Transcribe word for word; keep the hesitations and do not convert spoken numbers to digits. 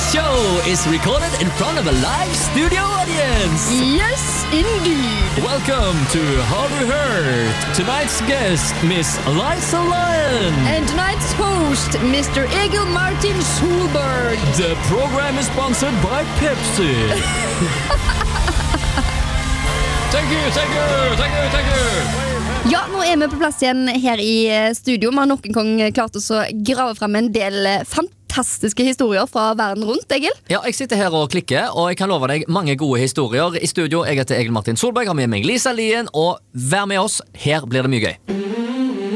show is recorded in front of a live studio audience. Yes, indeed. Welcome to Har du hørt? Tonight's guest, Miss Liza Lyon. And tonight's host, Mister Egil Martin Solberg. The program is sponsored by Pepsi. Thank you, thank you, thank you, thank you. Ja, nå er vi på plass igjen her i studio. Vi har nok en gang klart oss å grave frem en del fantastiske historier fra verden rundt, Egil. Ja, jeg sitter her og klikker, og jeg kan love deg mange gode historier. I studio, jeg heter Egil Martin Solberg, har med meg Liza Lyon, og vær med oss, her blir det mye gøy.